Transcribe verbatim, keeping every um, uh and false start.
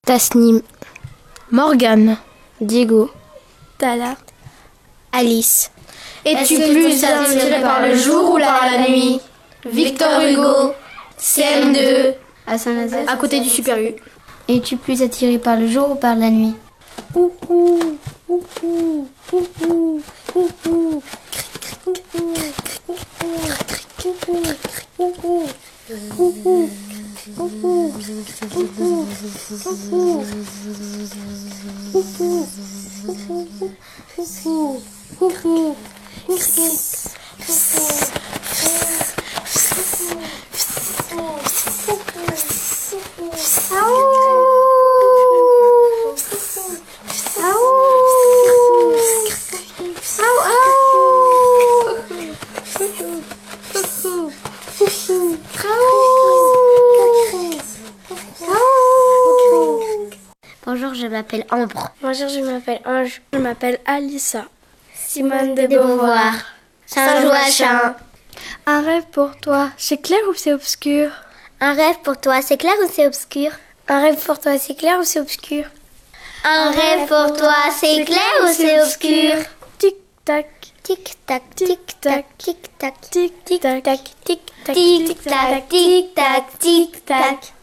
Tasnim, Morgane, Diego, Tala, Alice. Es-tu plus attiré par le jour ou par la nuit? Victor Hugo, C M deux, à Saint-Nazaire, à côté du Super U. Es-tu plus attiré par le jour ou par la nuit? Ouhou, ouhou, ouhou, ouhou. Bonjour, je m'appelle Ambre. Bonjour, je m'appelle Ange. Je m'appelle Alissa. Simone de Beauvoir, Saint-Joachim. Un rêve pour toi, c'est clair ou c'est obscur? Un rêve pour toi, c'est clair ou c'est obscur? Un rêve pour toi, c'est clair ou c'est obscur? Un rêve pour toi, c'est clair ou c'est obscur? Tic-tac, Tic-tac, tic-tac, tic-tac, tic-tac, Tic-tac, tic-tac, Tic-tac, tic-tac, tic-tac.